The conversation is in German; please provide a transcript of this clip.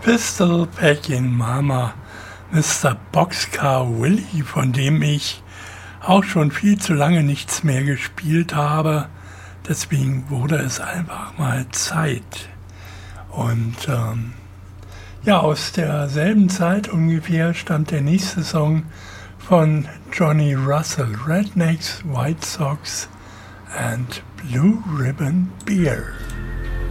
Pistol Packing Mama, Mr. Boxcar Willie, von dem ich auch schon viel zu lange nichts mehr gespielt habe. Deswegen wurde es einfach mal Zeit. Und ja, aus derselben Zeit ungefähr stammt der nächste Song von Johnny Russell, Rednecks, White Sox and Blue Ribbon Beer.